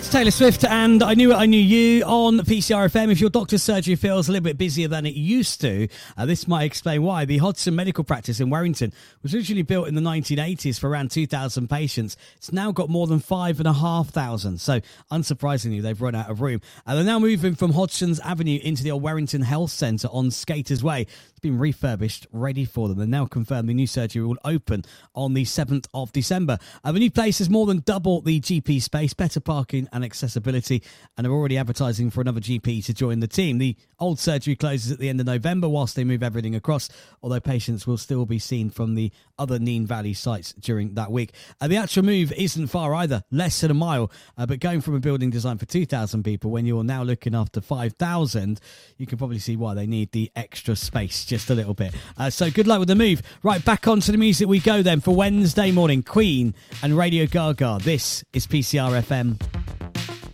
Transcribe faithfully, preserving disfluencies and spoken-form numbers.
Taylor Swift and I Knew It, I Knew You on P C R F M. If your doctor's surgery feels a little bit busier than it used to, uh, this might explain why. The Hodgson Medical Practice in Warrington was originally built in the nineteen eighties for around two thousand patients. It's now got more than five thousand five hundred. So, unsurprisingly, they've run out of room. And they're now moving from Hodgson's Avenue into the old Warrington Health Centre on Skaters Way. It's been refurbished, ready for them. They're now confirmed the new surgery will open on the seventh of December. Uh, the new place has more than double the G P space, better parking and accessibility, and are already advertising for another G P to join the team. The old surgery closes at the end of November whilst they move everything across, although patients will still be seen from the other Nene Valley sites during that week. Uh, the actual move isn't far either, less than a mile, uh, but going from a building designed for two thousand people when you're now looking after five thousand, you can probably see why they need the extra space just a little bit. Uh, so good luck with the move. Right, back onto the music we go then for Wednesday morning. Queen and Radio Gaga. This is P C R F M.